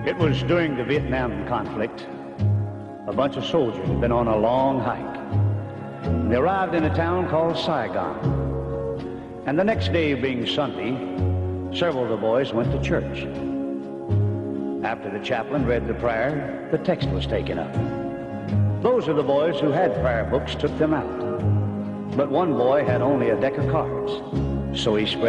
It was during the Vietnam conflict. A bunch of soldiers had been on a long hike. They arrived in a town called Saigon. And the next day being Sunday, several of the boys went to church. After the chaplain read the prayer, the text was taken up. Those of the boys who had prayer books took them out. But one boy had only a deck of cards, so he spread